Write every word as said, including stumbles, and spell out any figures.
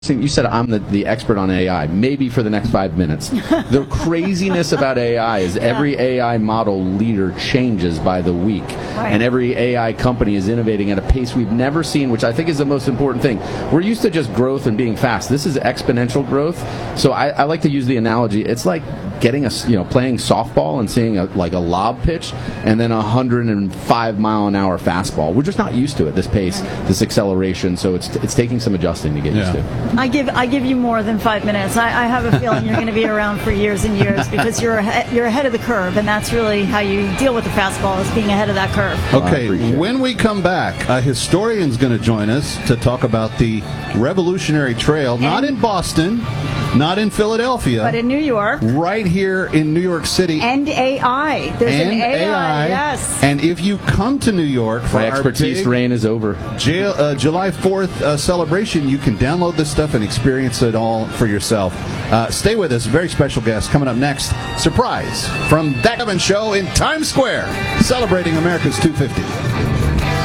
You said I'm the, the expert on A I, maybe for the next five minutes. The craziness about A I is yeah. every A I model leader changes by the week. Right. And every A I company is innovating at a pace we've never seen, which I think is the most important thing. We're used to just growth and being fast. This is exponential growth. So I, I like to use the analogy. It's like getting a, you know, playing softball and seeing a, like a lob pitch and then a one hundred five mile an hour fastball. We're just not used to it, this pace, this acceleration. So it's it's taking some adjusting to get yeah. used to. I give I give you more than five minutes. I, I have a feeling you're going to be around for years and years because you're ahead, you're ahead of the curve, and that's really how you deal with the fastball, is being ahead of that curve. Okay, when we come back, a historian's going to join us to talk about the Revolutionary Trail, and not in Boston, not in Philadelphia, but in New York, right here in New York City. And A I. There's and an A I, A I, yes. And if you come to New York for my our expertise big reign is over. J- uh, July fourth uh, celebration, you can download this stuff and experience it all for yourself. Uh, stay with us. Very special guest coming up next. Surprise from That Kevin Show in Times Square, celebrating America's two fifty.